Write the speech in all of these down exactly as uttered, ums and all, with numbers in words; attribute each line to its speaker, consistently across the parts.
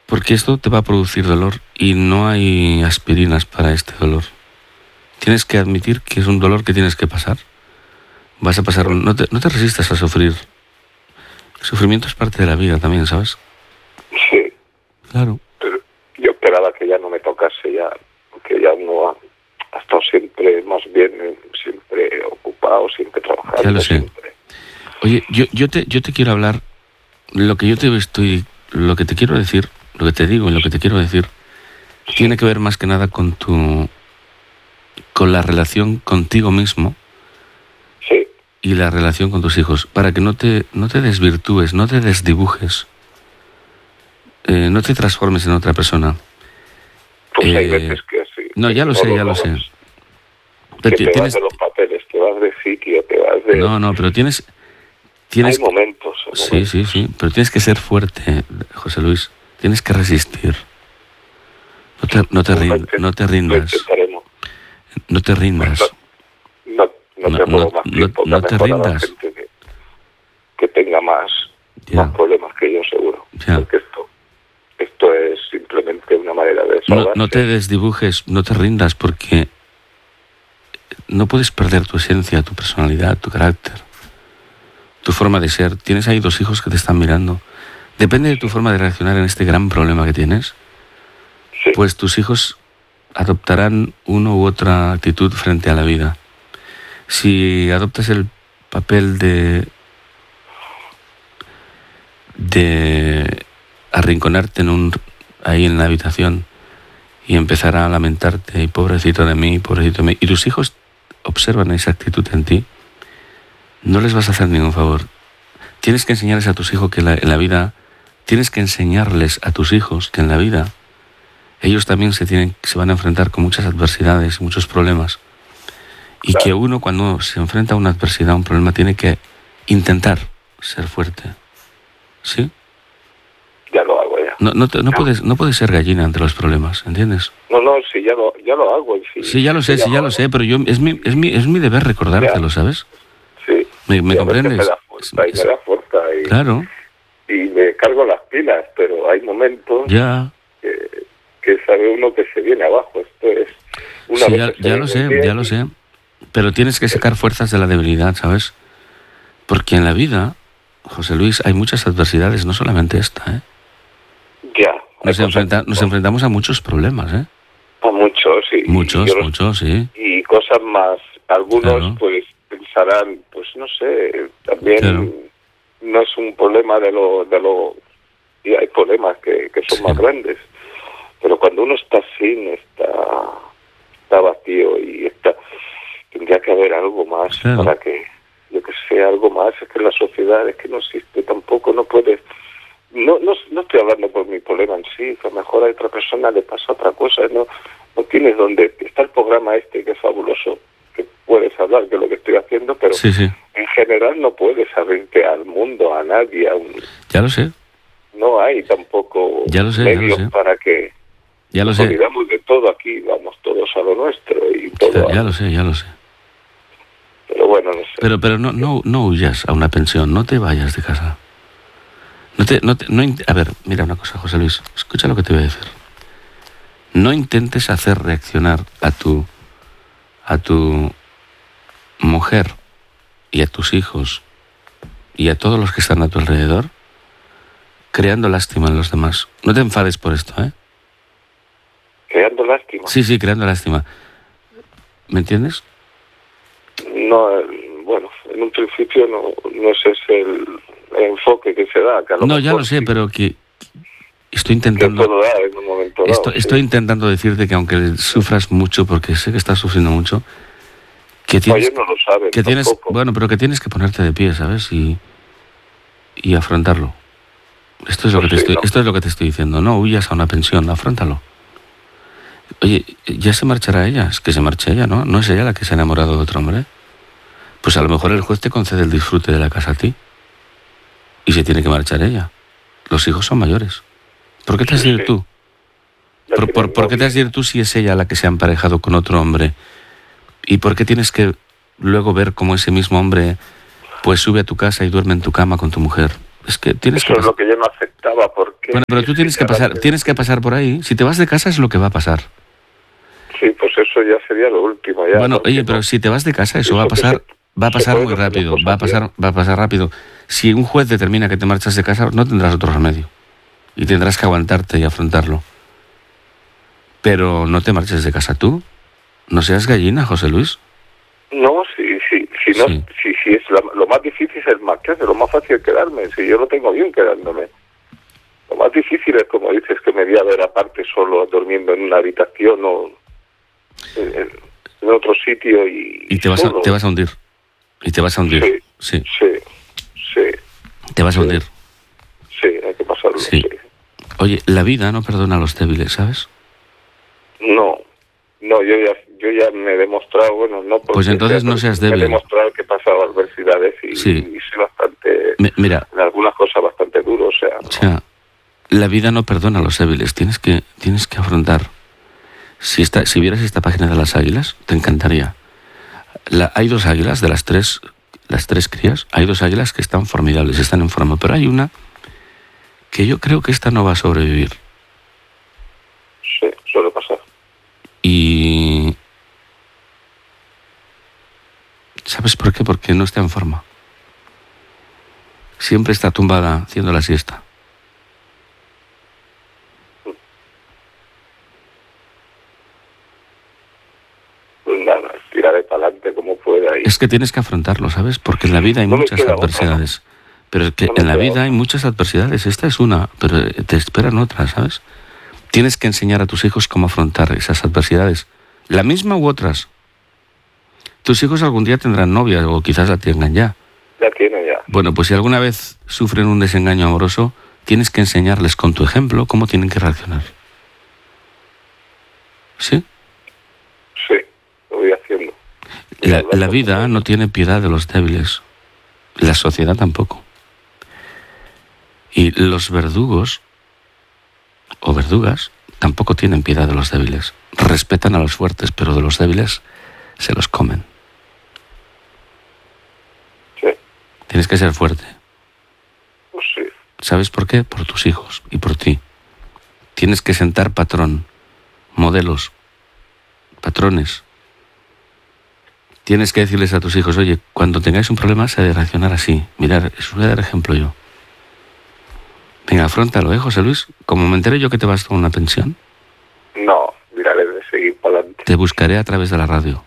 Speaker 1: Porque esto te va a producir dolor y no hay aspirinas para este dolor. Tienes que admitir que es un dolor que tienes que pasar. Vas a pasar... No te, no te resistas a sufrir. El sufrimiento es parte de la vida también, ¿sabes?
Speaker 2: Sí.
Speaker 1: Claro.
Speaker 2: Pero yo esperaba que ya no me tocase ya, porque ya no ha, ha estado siempre, más bien, siempre ocupado, siempre trabajando.
Speaker 1: Ya lo sé.
Speaker 2: Siempre.
Speaker 1: Oye, yo, yo, te, yo te quiero hablar... Lo que yo te estoy... Lo que te quiero decir, lo que te digo y lo que te quiero decir, tiene que ver más que nada con tu... con la relación contigo mismo.
Speaker 2: Sí.
Speaker 1: Y la relación con tus hijos, para que no te, no te desvirtúes, no te desdibujes, eh, no te transformes en otra persona.
Speaker 2: Pues
Speaker 1: eh,
Speaker 2: hay veces que sí.
Speaker 1: No, ya lo sé, ya lo sé.
Speaker 2: Pero que te tienes... vas de los papeles, te vas de sitio, te vas de...
Speaker 1: No, no, pero tienes... tienes
Speaker 2: hay momentos.
Speaker 1: Sí,
Speaker 2: momentos.
Speaker 1: sí, sí, pero tienes que ser fuerte, José Luis. Tienes que resistir. No te, no te, rind, no te rindas. No te rindas.
Speaker 2: No, no, no te
Speaker 1: no,
Speaker 2: puedo más tiempo.
Speaker 1: No, no te rindas.
Speaker 2: Gente que, que tenga más, más problemas que yo, seguro.
Speaker 1: Ya.
Speaker 2: Porque esto, esto es simplemente una manera de
Speaker 1: no, no te desdibujes, no te rindas, porque no puedes perder tu esencia, tu personalidad, tu carácter, tu forma de ser. Tienes ahí dos hijos que te están mirando. Depende de tu forma de reaccionar en este gran problema que tienes. Sí. Pues tus hijos adoptarán una u otra actitud frente a la vida. Si adoptas el papel de de arrinconarte en un ahí en la habitación y empezar a lamentarte y pobrecito de mí, pobrecito de mí, y tus hijos observan esa actitud en ti, no les vas a hacer ningún favor. Tienes que enseñarles a tus hijos que la, en la vida, tienes que enseñarles a tus hijos que en la vida ellos también se tienen, se van a enfrentar con muchas adversidades y muchos problemas. Y claro, que uno cuando se enfrenta a una adversidad, a un problema, tiene que intentar ser fuerte. ¿Sí?
Speaker 2: Ya lo hago, ya.
Speaker 1: No, no, te, no, puedes, no puedes ser gallina ante los problemas, ¿entiendes?
Speaker 2: No, no, sí, ya lo, ya lo hago. Sí,
Speaker 1: sí, ya lo sé, sí, ya, ya lo sé, pero yo es mi, es mi, es mi deber recordártelo, ¿sabes?
Speaker 2: Sí.
Speaker 1: ¿Me, me comprendes?
Speaker 2: Me da fuerza, y me da fuerza y,
Speaker 1: claro.
Speaker 2: Y me cargo las pilas, pero hay momentos
Speaker 1: ya.
Speaker 2: que, que sabe uno que se viene abajo. Esto es... Una
Speaker 1: sí,
Speaker 2: vez
Speaker 1: ya,
Speaker 2: que
Speaker 1: ya lo sé, ya lo sé. Pero tienes que sacar fuerzas de la debilidad, ¿sabes? Porque en la vida, José Luis, hay muchas adversidades, no solamente esta, ¿eh?
Speaker 2: Ya.
Speaker 1: Nos, enfrenta, nos enfrentamos a muchos problemas, ¿eh?
Speaker 2: A muchos, sí.
Speaker 1: Muchos,
Speaker 2: los,
Speaker 1: muchos, sí.
Speaker 2: Y cosas más. Algunos,
Speaker 1: claro,
Speaker 2: pues, pensarán, pues, no sé, también
Speaker 1: claro,
Speaker 2: no es un problema de lo... de lo y hay problemas que, que son
Speaker 1: sí,
Speaker 2: más grandes. Pero cuando uno está sin, está, está vacío y está... Tendría que haber algo más, claro, para que, yo que sé, algo más. Es que la sociedad es que no existe tampoco, no puedes... No, no, no estoy hablando por mi problema en sí, que a lo mejor a otra persona le pasa otra cosa, no, no tienes donde... Está el programa este que es fabuloso, que puedes hablar de lo que estoy haciendo, pero
Speaker 1: sí, sí,
Speaker 2: en general no puedes abrirte al mundo, a nadie, a un...
Speaker 1: Ya lo sé.
Speaker 2: No hay tampoco
Speaker 1: ya lo sé,
Speaker 2: medios
Speaker 1: ya lo sé.
Speaker 2: para que...
Speaker 1: Ya lo
Speaker 2: nos
Speaker 1: sé.
Speaker 2: olvidamos de todo aquí, vamos todos a lo nuestro y todo...
Speaker 1: Ya, ya lo sé, ya lo sé.
Speaker 2: Pero bueno, no sé.
Speaker 1: Pero, pero no, no, no huyas a una pensión, no te vayas de casa. No te, no te, no, a ver, mira una cosa, José Luis, escucha lo que te voy a decir. No intentes hacer reaccionar a tu, a tu mujer y a tus hijos y a todos los que están a tu alrededor creando lástima en los demás. No te enfades por esto, ¿eh?
Speaker 2: ¿Creando lástima?
Speaker 1: Sí, sí, creando lástima. ¿Me entiendes?
Speaker 2: No, bueno, en un principio no, no ese es el, el enfoque que se da. Que a lo
Speaker 1: no, ya lo sé,
Speaker 2: sí,
Speaker 1: pero que estoy intentando...
Speaker 2: Que puedo dar en un momento dado,
Speaker 1: estoy,
Speaker 2: sí.
Speaker 1: estoy intentando decirte que aunque sufras mucho, porque sé que estás sufriendo mucho, que tienes...
Speaker 2: No, ellos no lo saben,
Speaker 1: que tienes,
Speaker 2: tampoco.
Speaker 1: bueno, pero que tienes que ponerte de pie, ¿sabes? Y, y afrontarlo. Esto es, lo
Speaker 2: pues
Speaker 1: que te
Speaker 2: sí,
Speaker 1: estoy,
Speaker 2: ¿no?
Speaker 1: esto es lo que te estoy diciendo. No huyas a una pensión, afróntalo. Oye, ya se marchará ella, es que se marche ella, ¿no? ¿No es ella la que se ha enamorado de otro hombre? Pues a lo mejor el juez te concede el disfrute de la casa a ti. Y se tiene que marchar ella. Los hijos son mayores. ¿Por qué te has de ir tú? ¿Por, por, ¿Por qué te has de ir tú si es ella la que se ha emparejado con otro hombre? ¿Y por qué tienes que luego ver cómo ese mismo hombre pues sube a tu casa y duerme en tu cama con tu mujer? Es que tienes
Speaker 2: Eso
Speaker 1: que...
Speaker 2: es lo que yo no aceptaba, porque...
Speaker 1: Bueno, pero tú tienes que pasar, tienes que pasar por ahí. Si te vas de casa es lo que va a pasar.
Speaker 2: Sí, pues eso ya sería lo último. Ya,
Speaker 1: bueno, oye, pero
Speaker 2: no,
Speaker 1: si te vas de casa, eso,
Speaker 2: eso
Speaker 1: va a pasar,
Speaker 2: se,
Speaker 1: va a pasar muy rápido, va a pasar, va a pasar rápido. Si un juez determina que te marchas de casa, no tendrás otro remedio. Y tendrás que aguantarte y afrontarlo. Pero no te marches de casa tú. No seas gallina, José Luis.
Speaker 2: No, sí, sí, si no,
Speaker 1: Sí.
Speaker 2: si, si es la, lo más difícil es marcharse, lo más fácil es quedarme. Si yo lo tengo bien quedándome. Lo más difícil es, como dices, que me voy a ver aparte solo, durmiendo en una habitación o en, en otro sitio y...
Speaker 1: Y te vas, a, te vas a hundir. Y te vas a hundir.
Speaker 2: Sí,
Speaker 1: Sí.
Speaker 2: sí, sí.
Speaker 1: Te vas a
Speaker 2: Sí.
Speaker 1: hundir.
Speaker 2: Sí, hay que pasarlo,
Speaker 1: Sí.
Speaker 2: sí.
Speaker 1: Oye, la vida no perdona a los débiles, ¿sabes?
Speaker 2: No, no, yo ya, yo ya me he demostrado, bueno, no porque
Speaker 1: Pues entonces
Speaker 2: sea,
Speaker 1: no seas
Speaker 2: me he
Speaker 1: débil.
Speaker 2: demostrado que he pasado adversidades y,
Speaker 1: Sí.
Speaker 2: y soy bastante,
Speaker 1: Mi- mira,
Speaker 2: en algunas cosas bastante duro, o sea,
Speaker 1: o sea, la vida no perdona a los débiles. Tienes que, tienes que afrontar. Si esta, si vieras esta página de las águilas, te encantaría. La, hay dos águilas de las tres, las tres crías. Hay dos águilas que están formidables, están en forma, pero hay una que yo creo que esta no va a sobrevivir.
Speaker 2: sí, suele pasar.
Speaker 1: Y ¿sabes por qué? Porque no está en forma. Siempre está tumbada haciendo la siesta.
Speaker 2: Pues nada, tiraré para adelante como pueda. Y...
Speaker 1: Es que tienes que afrontarlo, ¿sabes? Porque en la vida hay
Speaker 2: No me
Speaker 1: muchas
Speaker 2: queda
Speaker 1: adversidades. Pero es que
Speaker 2: No me
Speaker 1: en la
Speaker 2: queda
Speaker 1: vida
Speaker 2: otra.
Speaker 1: hay muchas adversidades. Esta es una, pero te esperan otras, ¿sabes? Tienes que enseñar a tus hijos cómo afrontar esas adversidades. La misma u otras. Tus hijos algún día tendrán novia o quizás la tengan ya.
Speaker 2: Ya tiene ya.
Speaker 1: Bueno, pues si alguna vez sufren un desengaño amoroso, tienes que enseñarles con tu ejemplo cómo tienen que reaccionar. ¿Sí?
Speaker 2: Sí, lo voy haciendo.
Speaker 1: La, la vida no tiene piedad de los débiles. La sociedad tampoco. Y los verdugos o verdugas tampoco tienen piedad de los débiles. Respetan a los fuertes, pero de los débiles se los comen.
Speaker 2: Sí,
Speaker 1: Tienes que ser fuerte.
Speaker 2: pues sí.
Speaker 1: ¿Sabes por qué? Por tus hijos y por ti. Tienes que sentar patrón, modelos, patrones. Tienes que decirles a tus hijos, oye, cuando tengáis un problema se ha de reaccionar así. Mirar, eso voy a dar ejemplo yo. Venga, afróntalo, ¿eh, José Luis? Como me enteré yo que te vas a una pensión,
Speaker 2: No, miraré de seguir para adelante.
Speaker 1: te buscaré a través de la radio.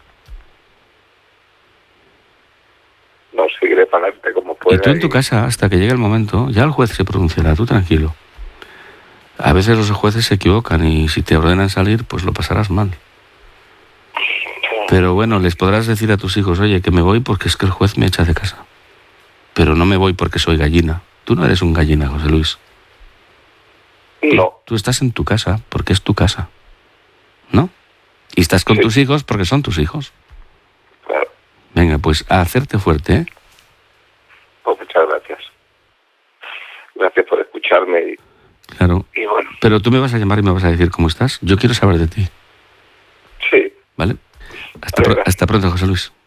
Speaker 2: No, seguiré para adelante como pueda.
Speaker 1: Y tú en tu casa, hasta que llegue el momento, ya el juez se pronunciará, tú tranquilo. A veces los jueces se equivocan y si te ordenan salir, pues lo pasarás mal. Pero bueno, les podrás decir a tus hijos, oye, que me voy porque es que el juez me echa de casa. Pero no me voy porque soy gallina. Tú no eres un gallina, José Luis.
Speaker 2: No,
Speaker 1: Tú estás en tu casa porque es tu casa. ¿No? Y estás con
Speaker 2: Sí.
Speaker 1: tus hijos porque son tus hijos.
Speaker 2: claro.
Speaker 1: Venga, pues a hacerte fuerte, ¿eh?
Speaker 2: Pues muchas gracias. Gracias por escucharme y,
Speaker 1: Claro.
Speaker 2: y bueno,
Speaker 1: Pero tú me vas a llamar y me vas a decir cómo estás. Yo quiero saber de ti,
Speaker 2: sí.
Speaker 1: ¿vale? Hasta, pro-
Speaker 2: Venga.
Speaker 1: hasta pronto, José Luis.